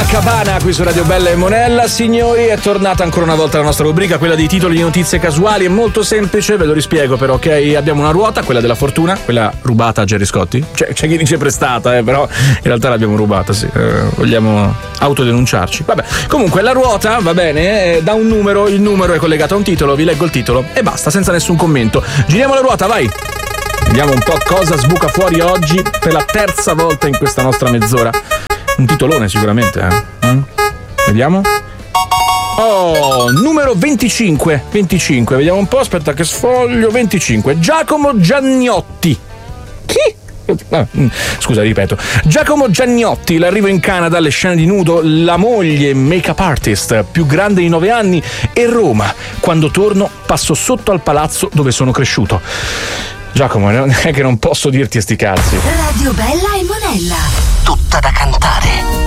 Cabana qui su Radio Bella e Monella. Signori, è tornata ancora una volta la nostra rubrica, quella dei titoli di notizie casuali. È molto semplice, ve lo rispiego però, ok? Abbiamo una ruota, quella della fortuna, quella rubata a Gerry Scotti. C'è chi dice prestata, però in realtà l'abbiamo rubata, sì. Vogliamo autodenunciarci. Vabbè, comunque la ruota, va bene, dà un numero, il numero è collegato a un titolo, vi leggo il titolo e basta, senza nessun commento. Giriamo la ruota, vai! Vediamo un po' cosa sbuca fuori oggi per la terza volta in questa nostra mezz'ora. Un titolone sicuramente, Vediamo. Oh, numero 25, vediamo un po', aspetta che sfoglio. 25, Giacomo Giannotti. Chi? Scusa, ripeto. Giacomo Giannotti, l'arrivo in Canada, alle scene di nudo, la moglie make-up artist più grande di 9 anni e Roma. Quando torno passo sotto al palazzo dove sono cresciuto. Giacomo, non è che non posso dirti sti cazzi. Radio Bella e Monella. Tutta da cantare.